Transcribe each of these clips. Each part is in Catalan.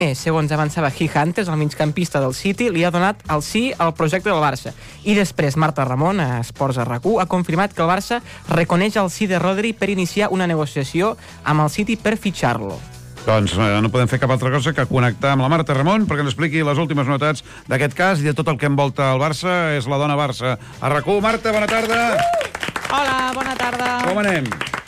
segons avançava He Hunters, el migcampista del City, li ha donat el sí al projecte del Barça. I després Marta Ramon, a Esports a RAC1, ha confirmat que el Barça reconeix el sí de Rodri per iniciar una negociació amb el City per fitxar-lo. Doncs no podem fer cap altra cosa que connectar amb la Marta Ramon perquè ens expliqui les últimes novetats d'aquest cas i de tot el que envolta el Barça. És la dona Barça a RAC1. Marta, bona tarda. Hola, bona tarda. Com anem?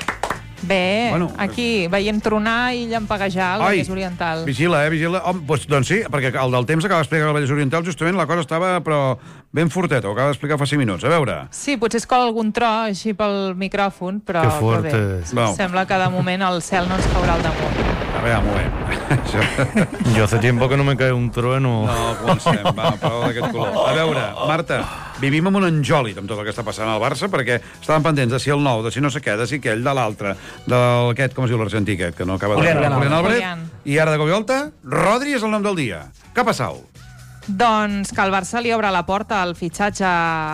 Bé, aquí veient tronar i llampaguejar el Vallès Oriental. Vigila, vigila. Doncs sí, perquè el del temps acaba d'explicar el Vallès Oriental, justament la cosa estava però ben forteta, ho acaba d'explicar fa 5 minuts. A veure. Sí, potser es cola algun tro així pel micròfon, però bé. Sembla que de moment el cel no ens caurà al damunt. A veure, un moment. Yo hace tiempo que no me cae un trueno. No, comencem, va, prou d'aquest color. A veure, Marta, vivim amb un enjòlit amb tot el que està passant al Barça, perquè estàvem pendents de si el nou, de si no sé què, de si aquell, de l'altre, d'aquest, com es diu l'argentí aquest, que no acaba de... Julián Álvarez. I ara de cop i volta, Rodri és el nom del dia. Què ha passat? Doncs que el Barça li obre la porta al fitxatge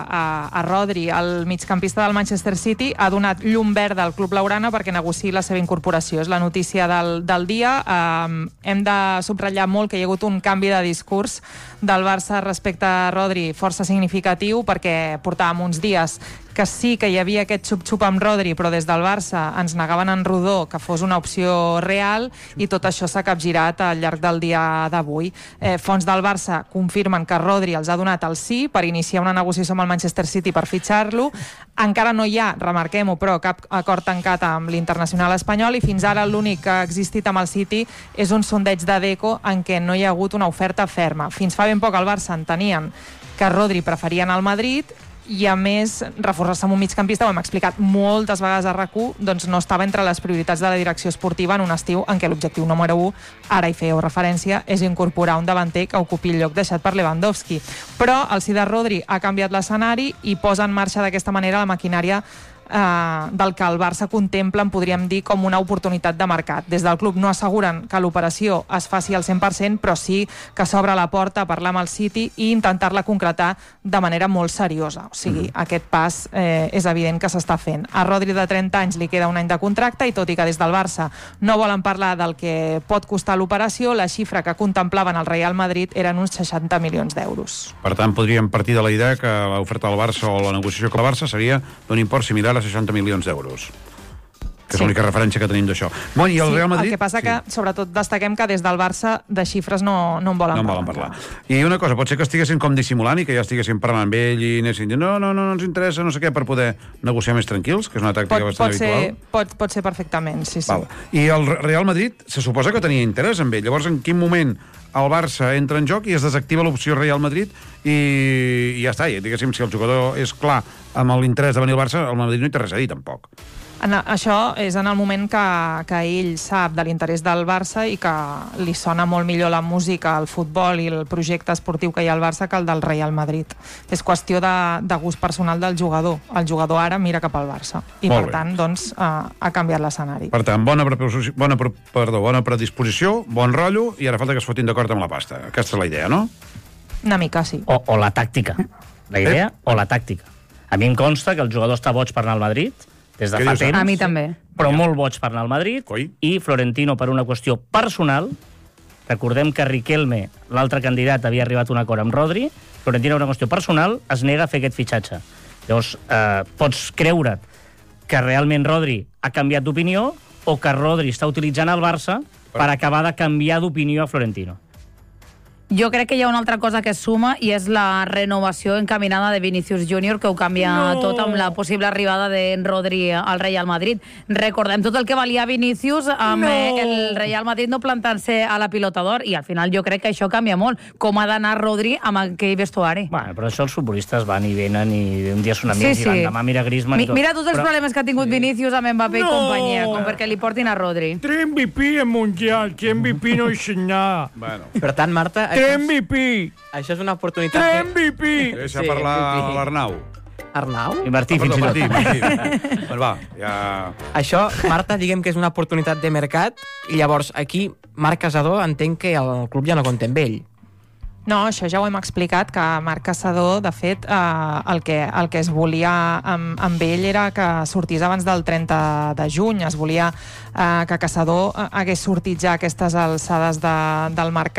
a Rodri. El migcampista del Manchester City ha donat llum verda al club blaugrana perquè negociï la seva incorporació. És la notícia del dia. Hem de subratllar molt que hi ha hagut un canvi de discurs del Barça respecte a Rodri força significatiu, perquè portàvem uns dies que sí que hi havia aquest xup-xup amb Rodri, però des del Barça ens negaven en rodó que fos una opció real, i tot això s'ha capgirat al llarg del dia d'avui. Fonts del Barça confirmen que Rodri els ha donat el sí per iniciar una negociació amb el Manchester City per fitxar-lo. Encara no hi ha, remarquem-ho, però cap acord tancat amb l'Internacional espanyol, i fins ara l'únic que ha existit amb el City és un sondeig de Deco en què no hi ha hagut una oferta ferma. Fins fa ben poc al Barça entenien que Rodri preferia anar al Madrid, i a més reforçar-se amb un migcampista, ho hem explicat moltes vegades a RAC1, doncs no estava entre les prioritats de la direcció esportiva en un estiu en què l'objectiu número 1, ara hi fèieu referència, és incorporar un davanter que ocupi el lloc deixat per Lewandowski. Però el sí de Rodri ha canviat l'escenari i posa en marxa d'aquesta manera la maquinària del que el Barça contempla, en podríem dir, com una oportunitat de mercat. Des del club no asseguren que l'operació es faci al 100%, però sí que s'obre la porta a parlar amb el City i intentar-la concretar de manera molt seriosa. O sigui, aquest pas és evident que s'està fent. A Rodri, de 30 anys, li queda un any de contracte, i tot i que des del Barça no volen parlar del que pot costar l'operació, la xifra que contemplaven el Real Madrid eren uns 60 milions d'euros. Per tant, podríem partir de la idea que l'oferta del Barça o la negociació amb el Barça seria d'un import similar a 60 milions d'euros. Que és l'única referència que tenim d'això. I el Real Madrid... El que passa que, sobretot, destaquem que des del Barça de xifres no en volen parlar. I una cosa, pot ser que estiguessin com dissimulant i que ja estiguessin parlant amb ell i anessin dient no ens interessa, no sé què, per poder negociar més tranquils, que és una tàctica bastant habitual. Pot ser perfectament, sí. I el Real Madrid se suposa que tenia interès en ell. Llavors, en quin moment el Barça entra en joc i es desactiva l'opció Real Madrid i ja està. I, diguéssim, si el jugador és clar amb l'interès de venir al Barça, el Madrid no hi té res a dir, tampoc. Això és en el moment que ell sap de l'interès del Barça i que li sona molt millor la música, el futbol i el projecte esportiu que hi ha al Barça que el del Real Madrid. És qüestió de gust personal del jugador. El jugador ara mira cap al Barça i, per tant, doncs, ha canviat l'escenari. Per tant, bona predisposició, bon rotllo, i ara falta que es fotin d'acord amb la pasta. Aquesta és la idea, no? Una mica, sí. O la tàctica. La idea o la tàctica. A mi em consta que el jugador està boig per anar al Madrid des de fa temps. A mi també. Però molt boig per anar al Madrid. I Florentino, per una qüestió personal, recordem que Riquelme, l'altre candidat, havia arribat a un acord amb Rodri, Florentino, per una qüestió personal, es nega a fer aquest fitxatge. Llavors, pots creure't que realment Rodri ha canviat d'opinió o que Rodri està utilitzant el Barça per acabar de canviar d'opinió a Florentino. Jo crec que hi ha una altra cosa que es suma i és la renovació encaminada de Vinícius Júnior, que ho canvia tot amb la possible arribada de Rodri al Real Madrid. Recordem tot el que valia Vinícius amb el Real Madrid no plantant-se a la pilota d'or, i al final jo crec que això canvia molt. Com ha d'anar Rodri amb aquell vestuari? Bueno, però això els futbolistes van i venen i un dia són amics i l'endemà mira Griezmann i tot. Mira tots els problemes que ha tingut Vinícius amb Mbappé i companyia, com perquè li portin a Rodri. 3 MVP en Mundial, que MVP no és nada. Per tant, Marta... 3 MVP! Això és una oportunitat... 3 MVP! Deixa parlar l'Arnau. Arnau? I Martí, fins i tot. Doncs va, ja... Això, Marta, diguem que és una oportunitat de mercat, i llavors aquí Marc Casador entenc que el club ja no compta amb ell. No, això ja ho hem explicat, que Marc Caçador, de fet, el que es volia amb ell era que sortís abans del 30 de juny. Es volia que Caçador hagués sortit ja a aquestes alçades del mercat.